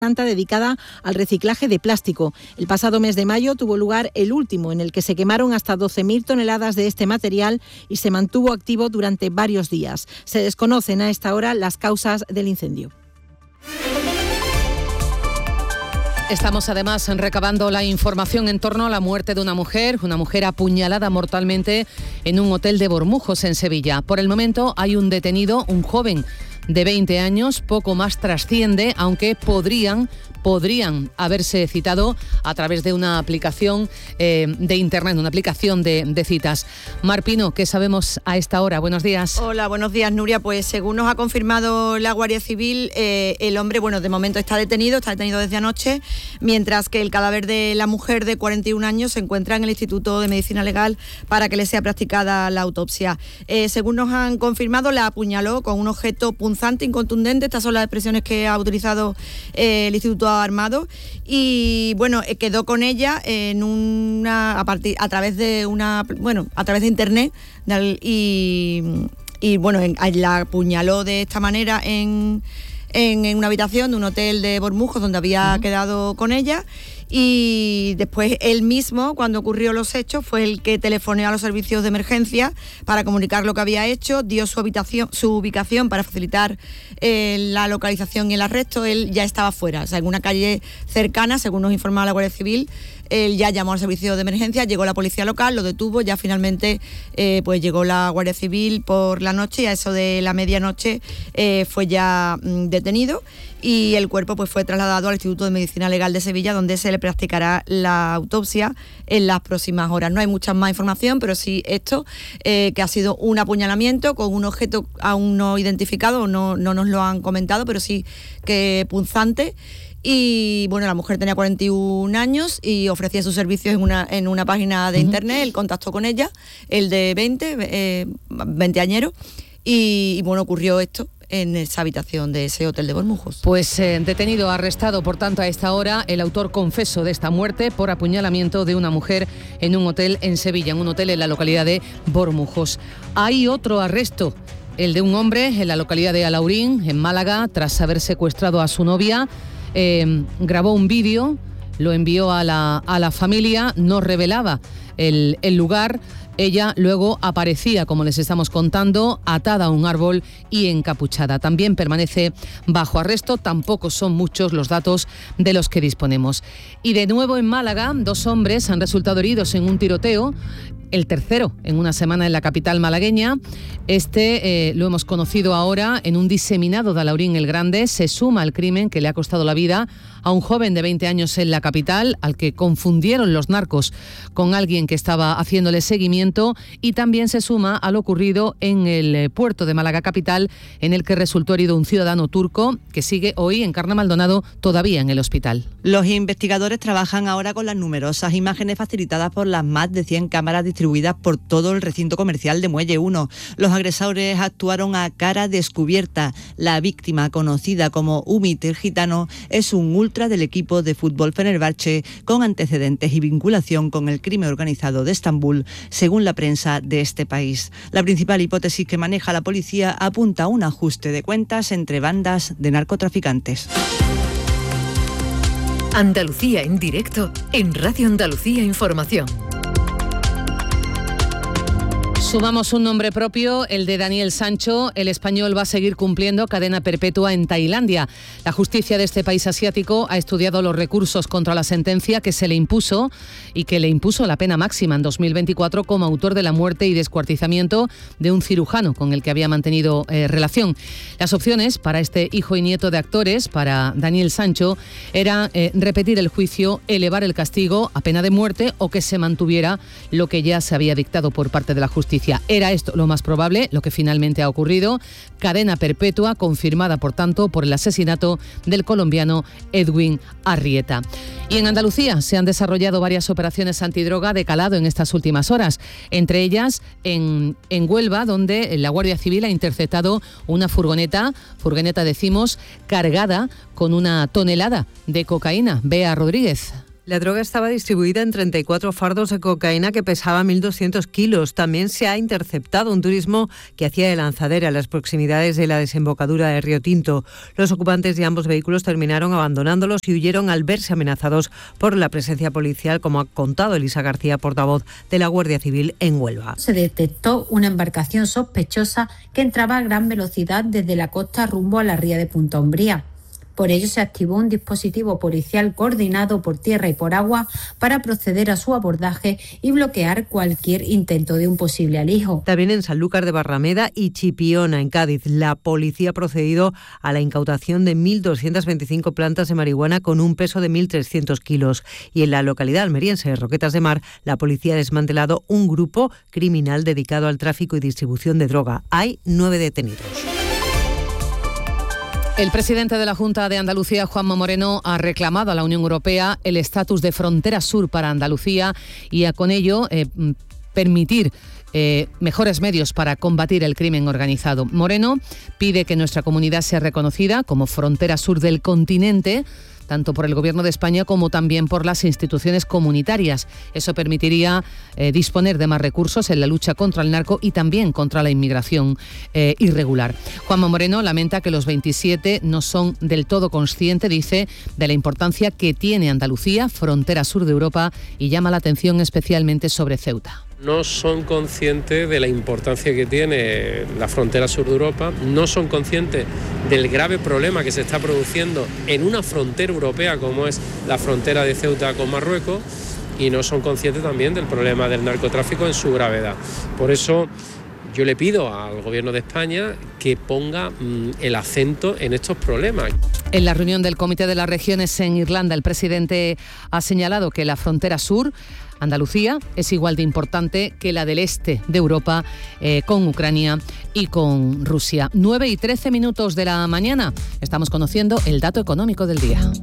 planta dedicada al reciclaje de plástico. El pasado mes de mayo tuvo lugar el último, en el que se quemaron hasta 12.000 toneladas de este material y se mantuvo activo durante varios días. Se desconocen a esta hora las causas del incendio. Estamos además recabando la información en torno a la muerte de una mujer apuñalada mortalmente en un hotel de Bormujos, en Sevilla. Por el momento hay un detenido, un joven de 20 años, poco más trasciende, aunque podrían haberse citado a través de una aplicación de internet, una aplicación de citas. Mar Pino, ¿qué sabemos a esta hora? Buenos días. Hola, buenos días, Nuria. Pues según nos ha confirmado la Guardia Civil, el hombre, de momento está detenido desde anoche, mientras que el cadáver de la mujer de 41 años se encuentra en el Instituto de Medicina Legal para que le sea practicada la autopsia. Según nos han confirmado, la apuñaló con un objeto punzante, incontundente. Estas son las expresiones que ha utilizado el Instituto Armado, y quedó con ella a través de internet, y la apuñaló de esta manera en una habitación de un hotel de Bormujos donde había quedado con ella. Y después él mismo, cuando ocurrió los hechos, fue el que telefoneó a los servicios de emergencia para comunicar lo que había hecho, dio su ubicación para facilitar la localización y el arresto. Él ya estaba fuera, en una calle cercana, según nos informaba la Guardia Civil. Él ya llamó al servicio de emergencia, llegó la policía local, lo detuvo, ya finalmente llegó la Guardia Civil por la noche, y a eso de la medianoche fue ya detenido, y el cuerpo fue trasladado al Instituto de Medicina Legal de Sevilla, donde se le practicará la autopsia en las próximas horas. No hay mucha más información, pero sí esto, que ha sido un apuñalamiento con un objeto aún no identificado, no nos lo han comentado, pero sí que punzante. Y la mujer tenía 41 años y ofrecía sus servicios en una página de internet. Él contactó con ella, el de 20añero, y ocurrió esto en esa habitación de ese hotel de Bormujos. Pues detenido, arrestado, por tanto, a esta hora, el autor confeso de esta muerte por apuñalamiento de una mujer en un hotel en Sevilla, en un hotel en la localidad de Bormujos. Hay otro arresto, el de un hombre en la localidad de Alaurín, en Málaga, tras haber secuestrado a su novia. Grabó un vídeo, lo envió a la familia, no revelaba el lugar. Ella luego aparecía, como les estamos contando, atada a un árbol y encapuchada. También permanece bajo arresto. Tampoco son muchos los datos de los que disponemos. Y de nuevo en Málaga, 2 hombres han resultado heridos en un tiroteo, el tercero en una semana en la capital malagueña. Lo hemos conocido ahora en un diseminado de Alaurín el Grande. Se suma al crimen que le ha costado la vida a un joven de 20 años en la capital, al que confundieron los narcos con alguien que estaba haciéndole seguimiento, y también se suma a lo ocurrido en el puerto de Málaga capital, en el que resultó herido un ciudadano turco que sigue hoy, Encarna Maldonado, todavía en el hospital. Los investigadores trabajan ahora con las numerosas imágenes facilitadas por las más de 100 cámaras distribuidas por todo el recinto comercial de Muelle 1. Los agresores actuaron a cara descubierta. La víctima, conocida como Umit el Gitano, es un ultra del equipo de fútbol Fenerbahce, con antecedentes y vinculación con el crimen organizado de Estambul, según la prensa de este país. La principal hipótesis que maneja la policía apunta a un ajuste de cuentas entre bandas de narcotraficantes. Andalucía en directo en Radio Andalucía Información. Sumamos un nombre propio, el de Daniel Sancho. El español va a seguir cumpliendo cadena perpetua en Tailandia. La justicia de este país asiático ha estudiado los recursos contra la sentencia que se le impuso y que le impuso la pena máxima en 2024 como autor de la muerte y descuartizamiento de un cirujano con el que había mantenido relación. Las opciones para este hijo y nieto de actores, para Daniel Sancho, eran repetir el juicio, elevar el castigo a pena de muerte o que se mantuviera lo que ya se había dictado por parte de la justicia. Era esto lo más probable, lo que finalmente ha ocurrido. Cadena perpetua confirmada, por tanto, por el asesinato del colombiano Edwin Arrieta. Y en Andalucía se han desarrollado varias operaciones antidroga de calado en estas últimas horas. Entre ellas en Huelva, donde la Guardia Civil ha interceptado una furgoneta decimos, cargada con 1 tonelada de cocaína. Bea Rodríguez. La droga estaba distribuida en 34 fardos de cocaína que pesaba 1.200 kilos. También se ha interceptado un turismo que hacía de lanzadera a las proximidades de la desembocadura de Río Tinto. Los ocupantes de ambos vehículos terminaron abandonándolos y huyeron al verse amenazados por la presencia policial, como ha contado Elisa García, portavoz de la Guardia Civil en Huelva. Se detectó una embarcación sospechosa que entraba a gran velocidad desde la costa rumbo a la ría de Punta Umbría. Por ello se activó un dispositivo policial coordinado por tierra y por agua para proceder a su abordaje y bloquear cualquier intento de un posible alijo. También en Sanlúcar de Barrameda y Chipiona, en Cádiz, la policía ha procedido a la incautación de 1.225 plantas de marihuana con un peso de 1.300 kilos. Y en la localidad almeriense de Roquetas de Mar, la policía ha desmantelado un grupo criminal dedicado al tráfico y distribución de droga. Hay 9 detenidos. El presidente de la Junta de Andalucía, Juanma Moreno, ha reclamado a la Unión Europea el estatus de frontera sur para Andalucía y con ello permitir mejores medios para combatir el crimen organizado. Moreno pide que nuestra comunidad sea reconocida como frontera sur del continente, tanto por el Gobierno de España como también por las instituciones comunitarias. Eso permitiría disponer de más recursos en la lucha contra el narco y también contra la inmigración irregular. Juanma Moreno lamenta que los 27 no son del todo conscientes, dice, de la importancia que tiene Andalucía, frontera sur de Europa, y llama la atención especialmente sobre Ceuta. No son conscientes de la importancia que tiene la frontera sur de Europa, no son conscientes del grave problema que se está produciendo en una frontera europea como es la frontera de Ceuta con Marruecos, y no son conscientes también del problema del narcotráfico en su gravedad. Por eso yo le pido al Gobierno de España que ponga el acento en estos problemas. En la reunión del Comité de las Regiones en Irlanda, el presidente ha señalado que la frontera sur, Andalucía, es igual de importante que la del este de Europa, con Ucrania y con Rusia. 9:13 de la mañana. Estamos conociendo el dato económico del día.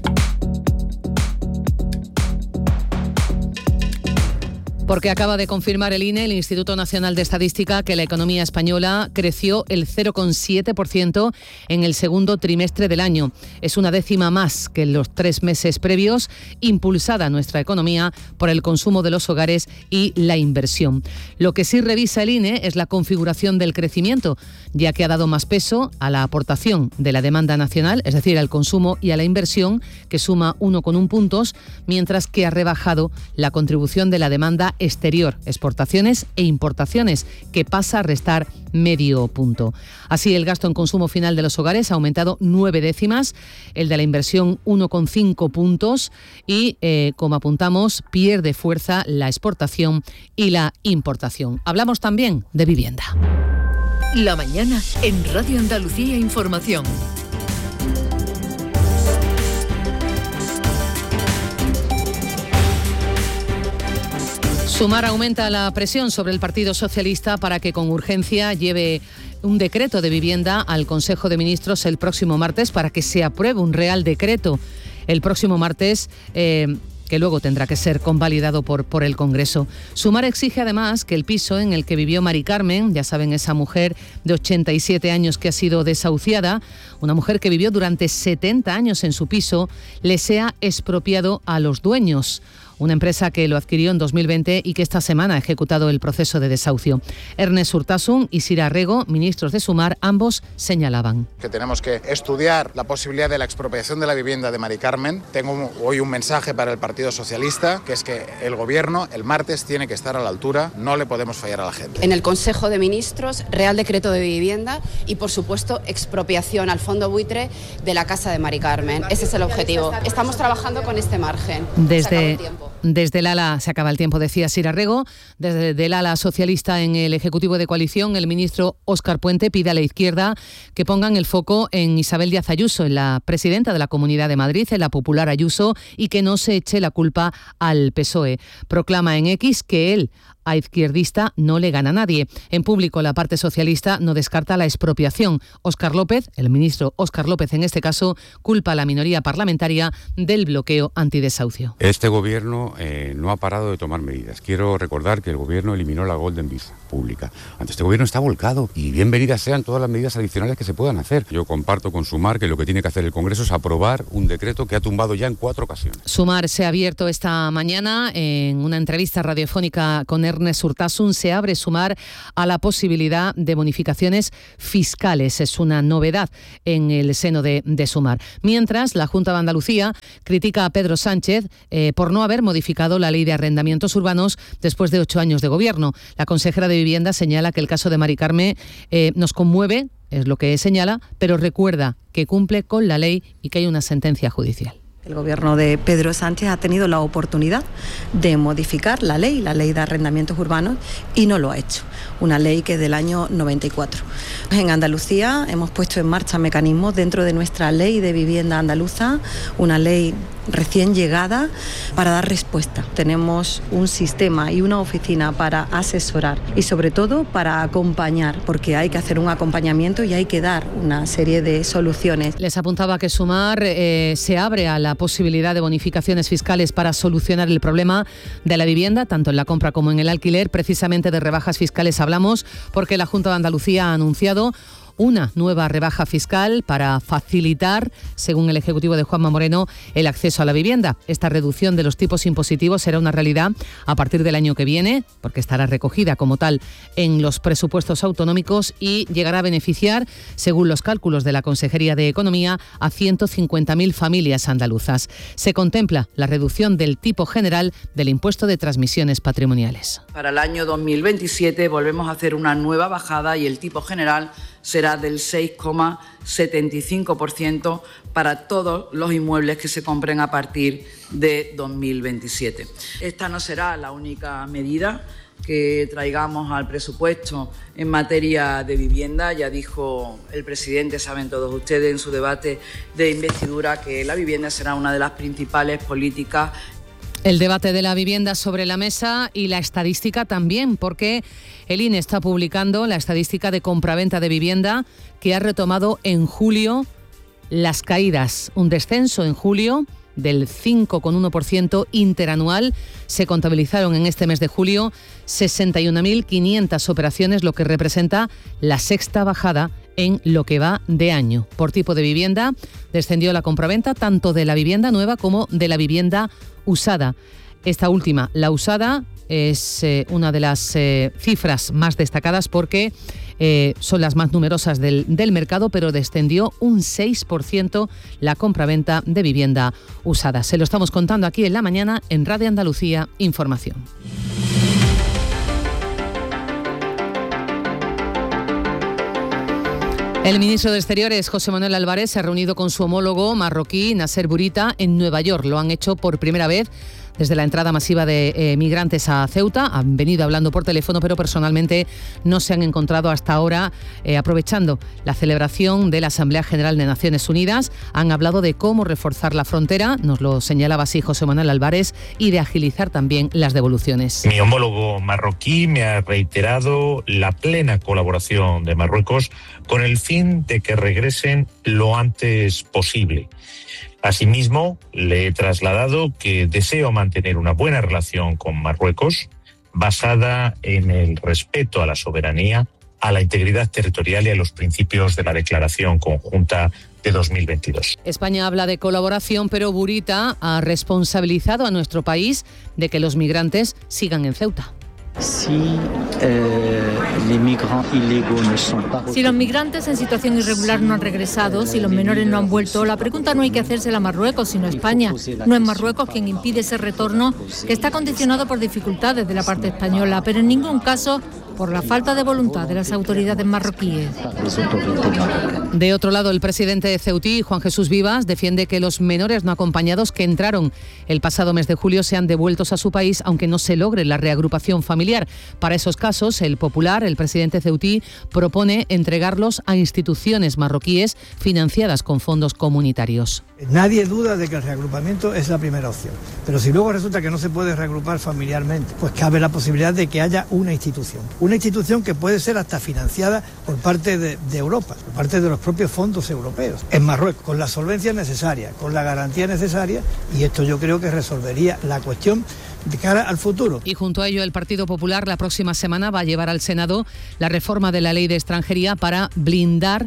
Porque acaba de confirmar el INE, el Instituto Nacional de Estadística, que la economía española creció el 0,7% en el segundo trimestre del año. Es una décima más que en los 3 meses previos, impulsada nuestra economía por el consumo de los hogares y la inversión. Lo que sí revisa el INE es la configuración del crecimiento, ya que ha dado más peso a la aportación de la demanda nacional, es decir, al consumo y a la inversión, que suma 1,1 puntos, mientras que ha rebajado la contribución de la demanda exterior, exportaciones e importaciones, que pasa a restar medio punto. Así, el gasto en consumo final de los hogares ha aumentado 9 décimas, el de la inversión 1,5 puntos y, como apuntamos, pierde fuerza la exportación y la importación. Hablamos también de vivienda. La mañana en Radio Andalucía Información. Sumar aumenta la presión sobre el Partido Socialista para que con urgencia lleve un decreto de vivienda al Consejo de Ministros el próximo martes para que se apruebe un real decreto el próximo martes, que luego tendrá que ser convalidado por el Congreso. Sumar exige además que el piso en el que vivió Mari Carmen, ya saben, esa mujer de 87 años que ha sido desahuciada, una mujer que vivió durante 70 años en su piso, le sea expropiado a los dueños. Una empresa que lo adquirió en 2020 y que esta semana ha ejecutado el proceso de desahucio. Ernest Urtasun y Sira Rego, ministros de Sumar, ambos señalaban que tenemos que estudiar la posibilidad de la expropiación de la vivienda de Mari Carmen. Tengo hoy un mensaje para el Partido Socialista, que es que el Gobierno el martes tiene que estar a la altura, no le podemos fallar a la gente. En el Consejo de Ministros, Real Decreto de Vivienda y, por supuesto, expropiación al fondo buitre de la casa de Mari Carmen. Ese es el objetivo. Estamos trabajando con este margen. Desde el ala, se acaba el tiempo, decía Sira Rego, desde el ala socialista en el Ejecutivo de Coalición, el ministro Óscar Puente pide a la izquierda que pongan el foco en Isabel Díaz Ayuso, en la presidenta de la Comunidad de Madrid, en la popular Ayuso, y que no se eche la culpa al PSOE. Proclama en X que él, a izquierdista, no le gana a nadie. En público, la parte socialista no descarta la expropiación. Óscar López, el ministro Óscar López en este caso, culpa a la minoría parlamentaria del bloqueo antidesahucio. Este gobierno no ha parado de tomar medidas. Quiero recordar que el gobierno eliminó la Golden Visa. pública. Ante este gobierno está volcado y bienvenidas sean todas las medidas adicionales que se puedan hacer. Yo comparto con Sumar que lo que tiene que hacer el Congreso es aprobar un decreto que ha tumbado ya en 4 ocasiones. Sumar se ha abierto esta mañana en una entrevista radiofónica con Ernest Urtasun. Se abre Sumar a la posibilidad de bonificaciones fiscales. Es una novedad en el seno de Sumar. Mientras, la Junta de Andalucía critica a Pedro Sánchez por no haber modificado la ley de arrendamientos urbanos después de 8 años de gobierno. La consejera de Vivienda señala que el caso de Mari Carmen nos conmueve, es lo que señala, pero recuerda que cumple con la ley y que hay una sentencia judicial. El gobierno de Pedro Sánchez ha tenido la oportunidad de modificar la ley de arrendamientos urbanos, y no lo ha hecho. Una ley que es del año 94. En Andalucía hemos puesto en marcha mecanismos dentro de nuestra ley de vivienda andaluza, una ley recién llegada, para dar respuesta. Tenemos un sistema y una oficina para asesorar y sobre todo para acompañar, porque hay que hacer un acompañamiento y hay que dar una serie de soluciones. Les apuntaba que Sumar se abre a la posibilidad de bonificaciones fiscales para solucionar el problema de la vivienda, tanto en la compra como en el alquiler. Precisamente de rebajas fiscales hablamos porque la Junta de Andalucía ha anunciado una nueva rebaja fiscal para facilitar, según el Ejecutivo de Juanma Moreno, el acceso a la vivienda. Esta reducción de los tipos impositivos será una realidad a partir del año que viene, porque estará recogida como tal en los presupuestos autonómicos y llegará a beneficiar, según los cálculos de la Consejería de Economía, a 150.000 familias andaluzas. Se contempla la reducción del tipo general del impuesto de transmisiones patrimoniales. Para el año 2027 volvemos a hacer una nueva bajada y el tipo general será del 6,75% para todos los inmuebles que se compren a partir de 2027. Esta no será la única medida que traigamos al presupuesto en materia de vivienda. Ya dijo el presidente, saben todos ustedes, en su debate de investidura, que la vivienda será una de las principales políticas. El debate de la vivienda sobre la mesa y la estadística también, porque el INE está publicando la estadística de compraventa de vivienda que ha retomado en julio las caídas. Un descenso en julio del 5,1% interanual. Se contabilizaron en este mes de julio 61.500 operaciones, lo que representa la sexta bajada en lo que va de año. Por tipo de vivienda, descendió la compraventa tanto de la vivienda nueva como de la vivienda usada. Esta última, la usada, es una de las cifras más destacadas porque son las más numerosas del mercado, pero descendió un 6% la compraventa de vivienda usada. Se lo estamos contando aquí en la mañana en Radio Andalucía Información. El ministro de Exteriores, José Manuel Álvarez, se ha reunido con su homólogo marroquí, Nasser Bourita, en Nueva York. Lo han hecho por primera vez desde la entrada masiva de migrantes a Ceuta. Han venido hablando por teléfono, pero personalmente no se han encontrado hasta ahora. Aprovechando la celebración de la Asamblea General de Naciones Unidas, han hablado de cómo reforzar la frontera, nos lo señalaba así José Manuel Álvarez, y de agilizar también las devoluciones. Mi homólogo marroquí me ha reiterado la plena colaboración de Marruecos con el fin de que regresen lo antes posible. Asimismo, le he trasladado que deseo mantener una buena relación con Marruecos basada en el respeto a la soberanía, a la integridad territorial y a los principios de la Declaración Conjunta de 2022. España habla de colaboración, pero Bourita ha responsabilizado a nuestro país de que los migrantes sigan en Ceuta. Si los migrantes en situación irregular no han regresado, si los menores no han vuelto, la pregunta no hay que hacérsela a Marruecos, sino a España. No es Marruecos quien impide ese retorno, que está condicionado por dificultades de la parte española, pero en ningún caso por la falta de voluntad de las autoridades marroquíes. De otro lado, el presidente de Ceutí, Juan Jesús Vivas, defiende que los menores no acompañados que entraron el pasado mes de julio sean devueltos a su país, aunque no se logre la reagrupación familiar. Para esos casos, el Popular, el presidente Ceutí, propone entregarlos a instituciones marroquíes financiadas con fondos comunitarios. Nadie duda de que el reagrupamiento es la primera opción, pero si luego resulta que no se puede reagrupar familiarmente, pues cabe la posibilidad de que haya una institución una institución que puede ser hasta financiada por parte de Europa, por parte de los propios fondos europeos, en Marruecos, con la solvencia necesaria, con la garantía necesaria, y esto yo creo que resolvería la cuestión de cara al futuro. Y junto a ello, el Partido Popular la próxima semana va a llevar al Senado la reforma de la Ley de Extranjería para blindar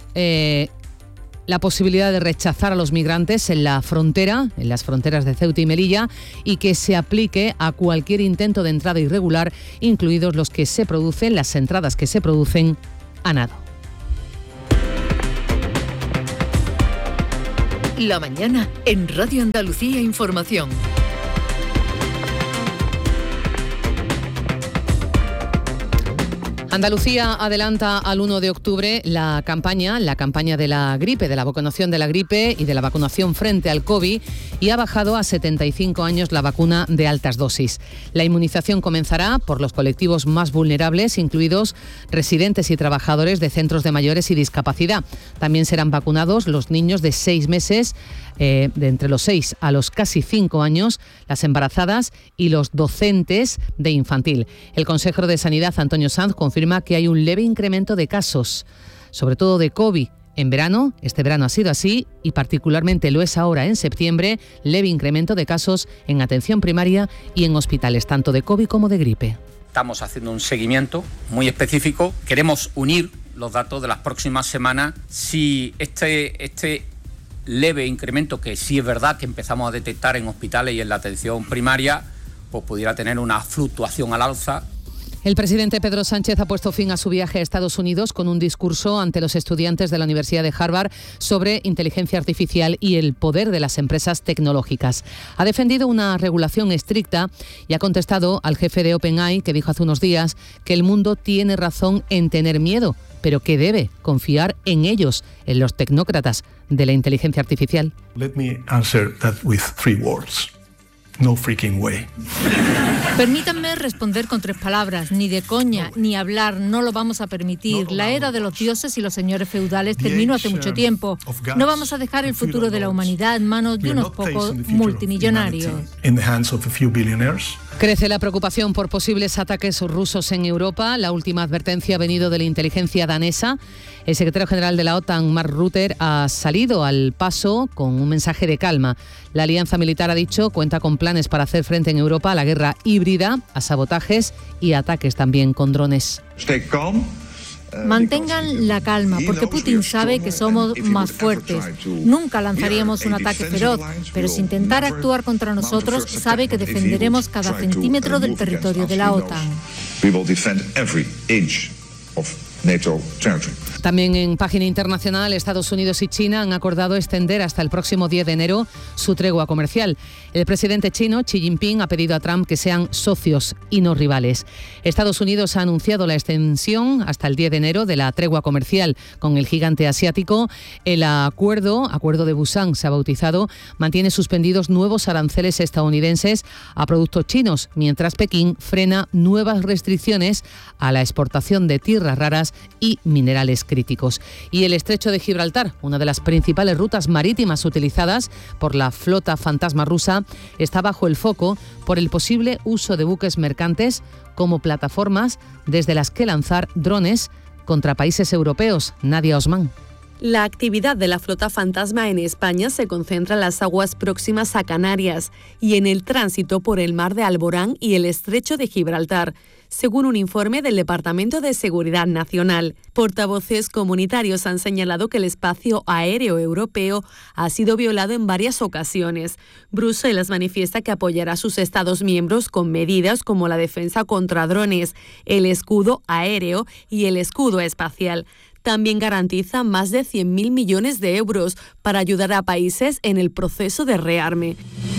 la posibilidad de rechazar a los migrantes en la frontera, en las fronteras de Ceuta y Melilla, y que se aplique a cualquier intento de entrada irregular, incluidos los que se producen, las entradas que se producen a nado. La mañana en Radio Andalucía Información. Andalucía adelanta al 1 de octubre la campaña de la gripe, de la vacunación de la gripe y de la vacunación frente al COVID, y ha bajado a 75 años la vacuna de altas dosis. La inmunización comenzará por los colectivos más vulnerables, incluidos residentes y trabajadores de centros de mayores y discapacidad. También serán vacunados los niños de 6 meses, de entre los 6 a los casi 5 años, las embarazadas y los docentes de infantil. El consejero de Sanidad, Antonio Sanz, confirma que hay un leve incremento de casos, sobre todo de COVID. En verano, este verano ha sido así y particularmente lo es ahora en septiembre, leve incremento de casos en atención primaria y en hospitales, tanto de COVID como de gripe. Estamos haciendo un seguimiento muy específico. Queremos unir los datos de las próximas semanas. Si este leve incremento, que sí es verdad que empezamos a detectar en hospitales y en la atención primaria, pues pudiera tener una fluctuación al alza. El presidente Pedro Sánchez ha puesto fin a su viaje a Estados Unidos con un discurso ante los estudiantes de la Universidad de Harvard sobre inteligencia artificial y el poder de las empresas tecnológicas. Ha defendido una regulación estricta y ha contestado al jefe de OpenAI, que dijo hace unos días que el mundo tiene razón en tener miedo, pero que debe confiar en ellos, en los tecnócratas de la inteligencia artificial. Let me answer that with 3 words. No freaking way. Permítanme responder con 3 palabras. Ni de coña, ni hablar, no lo vamos a permitir. La era de los dioses y los señores feudales terminó hace mucho tiempo. No vamos a dejar el futuro de la humanidad en manos de unos pocos multimillonarios. Crece la preocupación por posibles ataques rusos en Europa. La última advertencia ha venido de la inteligencia danesa. El secretario general de la OTAN, Mark Rutte, ha salido al paso con un mensaje de calma. La alianza militar, ha dicho, cuenta con planes para hacer frente en Europa a la guerra híbrida, a sabotajes y ataques también con drones. Mantengan la calma, porque Putin sabe que somos más fuertes. Nunca lanzaríamos un ataque feroz, pero si intentara actuar contra nosotros, sabe que defenderemos cada centímetro del territorio de la OTAN. También en página internacional, Estados Unidos y China han acordado extender hasta el próximo 10 de enero su tregua comercial. El presidente chino, Xi Jinping, ha pedido a Trump que sean socios y no rivales. Estados Unidos ha anunciado la extensión hasta el 10 de enero de la tregua comercial con el gigante asiático. El acuerdo de Busan se ha bautizado, mantiene suspendidos nuevos aranceles estadounidenses a productos chinos, mientras Pekín frena nuevas restricciones a la exportación de tierras raras y minerales críticos. Y el estrecho de Gibraltar, una de las principales rutas marítimas utilizadas por la flota fantasma rusa, está bajo el foco por el posible uso de buques mercantes como plataformas desde las que lanzar drones contra países europeos. Nadia Osman. La actividad de la flota fantasma en España se concentra en las aguas próximas a Canarias y en el tránsito por el mar de Alborán y el estrecho de Gibraltar, según un informe del Departamento de Seguridad Nacional. Portavoces comunitarios han señalado que el espacio aéreo europeo ha sido violado en varias ocasiones. Bruselas manifiesta que apoyará a sus Estados miembros con medidas como la defensa contra drones, el escudo aéreo y el escudo espacial. También garantiza más de 100.000 millones de euros para ayudar a países en el proceso de rearme.